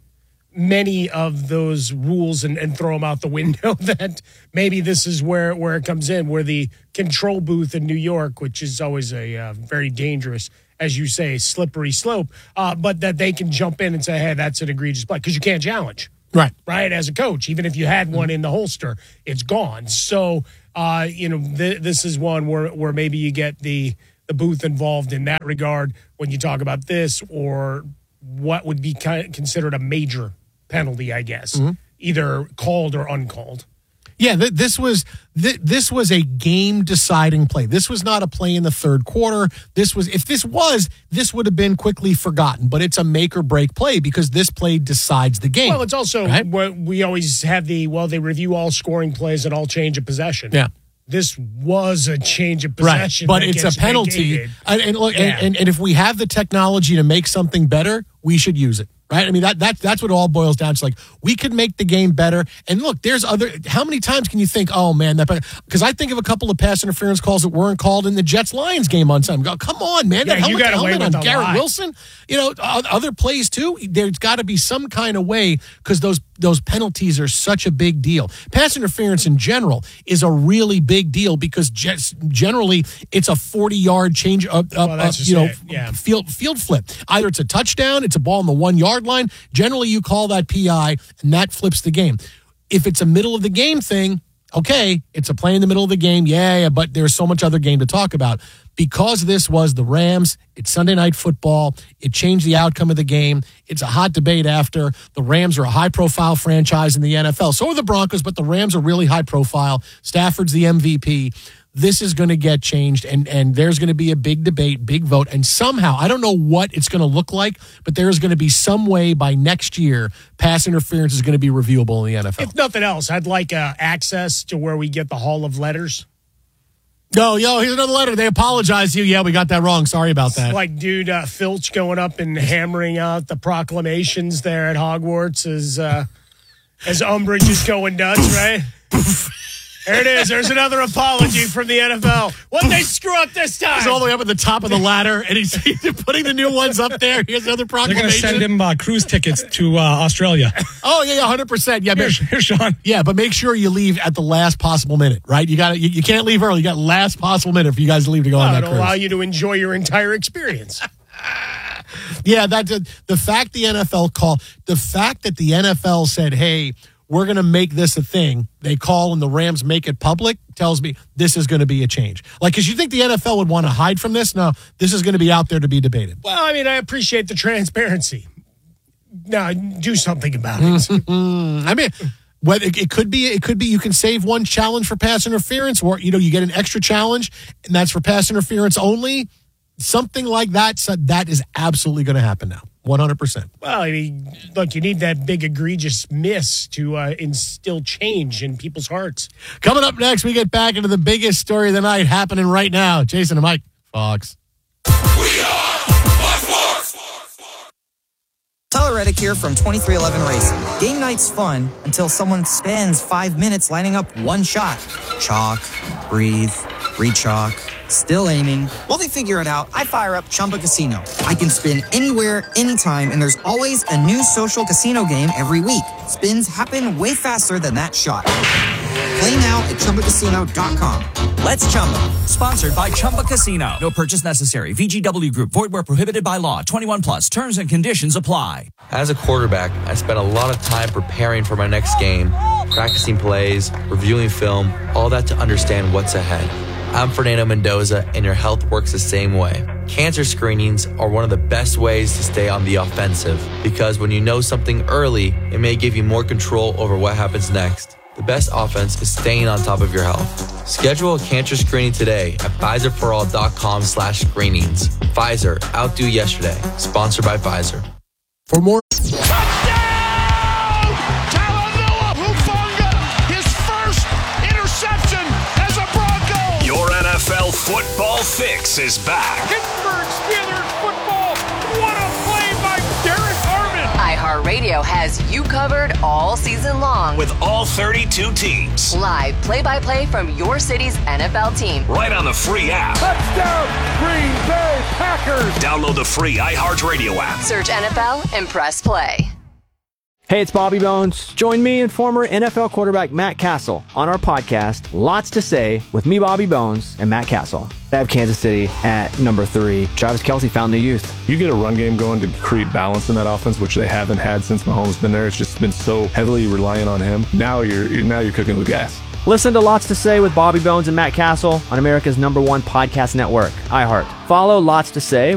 many of those rules and throw them out the window, that maybe this is where it comes in, where the control booth in New York, which is always a very dangerous, as you say, slippery slope, but that they can jump in and say, hey, that's an egregious play, because you can't challenge. Right, as a coach. Even if you had one in the holster, it's gone. So, this is one where maybe you get the booth involved in that regard when you talk about this, or what would be considered a major penalty, I guess, either called or uncalled. Yeah, this was a game-deciding play. This was not a play in the third quarter. This would have been quickly forgotten. But it's a make-or-break play because this play decides the game. Well, it's also what we always have they review all scoring plays and all change of possession. Yeah. This was a change of possession. Right, but it's a penalty. And if we have the technology to make something better, we should use it. Right? I mean, that's what it all boils down to. Like, we could make the game better. And look, how many times can you think, oh, man, because I think of a couple of pass interference calls that weren't called in the Jets-Lions game on Sunday. Come on, man. Yeah, you got away with on Garrett Wilson. Other plays, too. There's got to be some kind of way, because those penalties are such a big deal. Pass interference in general is a really big deal because generally it's a 40-yard change field flip. Either it's a touchdown, it's a ball on the 1-yard line. Generally, you call that PI, and that flips the game. If it's a middle of the game thing, okay, it's a play in the middle of the game, but there's so much other game to talk about. Because this was the Rams, it's Sunday Night Football, it changed the outcome of the game. It's a hot debate after. The Rams are a high-profile franchise in the NFL. So are the Broncos, but the Rams are really high-profile. Stafford's the MVP. This is going to get changed, and there's going to be a big debate, big vote, and somehow, I don't know what it's going to look like, but there is going to be some way by next year pass interference is going to be reviewable in the NFL. If nothing else, I'd like access to where we get the Hall of Letters. No, here's another letter. They apologize to you. Yeah, we got that wrong. Sorry about that. It's like, dude, Filch going up and hammering out the proclamations there at Hogwarts as Umbridge is going nuts, right? There it is. There's another apology from the NFL. What'd they screw up this time? He's all the way up at the top of the ladder, and he's putting the new ones up there. Here's another proclamation. They're going to send him cruise tickets to Australia. Oh, yeah, 100%. Yeah, here's Sean. Yeah, but make sure you leave at the last possible minute, right? You can't leave early. You got last possible minute for you guys to leave to go on that cruise. It'll allow you to enjoy your entire experience. Yeah, the fact the fact that the NFL said, hey, we're going to make this a thing, they call and the Rams make it public, tells me this is going to be a change. Like, because you think the NFL would want to hide from this? No, this is going to be out there to be debated. Well, I mean, I appreciate the transparency. Now, do something about it. I mean, it could be you can save one challenge for pass interference, or, you get an extra challenge, and that's for pass interference only. Something like that. So that is absolutely going to happen now. 100%. Well, I mean, look, you need that big egregious miss to instill change in people's hearts. Coming up next, we get back into the biggest story of the night happening right now. Jason and Mike, Fox. We are Fox. Tyler Reddick here from 2311 Racing. Game night's fun until someone spends 5 minutes lining up one shot. Chalk, breathe, re-chalk, Still aiming. While they figure it out, I fire up Chumba Casino. I can spin anywhere, anytime, and there's always a new social casino game every week. Spins happen way faster than that shot. Play now at ChumbaCasino.com. Let's Chumba. Sponsored by Chumba Casino. No purchase necessary. VGW Group. Void where prohibited by law. 21 plus. Terms and conditions apply. As a quarterback, I spent a lot of time preparing for my next game, practicing plays, reviewing film, all that to understand what's ahead. I'm Fernando Mendoza, and your health works the same way. Cancer screenings are one of the best ways to stay on the offensive, because when you know something early, it may give you more control over what happens next. The best offense is staying on top of your health. Schedule a cancer screening today at PfizerForAll.com/screenings. Pfizer, outdo yesterday. Sponsored by Pfizer. For more. Touchdown! Talanoa Hufanga, his first interception as a Bronco. Your NFL football fix is back. Pittsburgh Steelers football. What a play by Derek Harmon. iHeartRadio has you covered all season long With all 32 teams. live play-by-play from your city's NFL team. Right on the free app. Touchdown, Green Bay Packers. Download the free iHeartRadio app. Search NFL and press play. Hey, it's Bobby Bones. Join me and former NFL quarterback Matt Castle on our podcast, Lots to Say, with me, Bobby Bones, and Matt Castle. I have Kansas City at number 3. Travis Kelce found the youth. You get a run game going to create balance in that offense, which they haven't had since Mahomes been there. It's just been so heavily reliant on him. Now you're cooking with gas. Listen to Lots to Say with Bobby Bones and Matt Castle on America's #1 podcast network, iHeart. Follow Lots to Say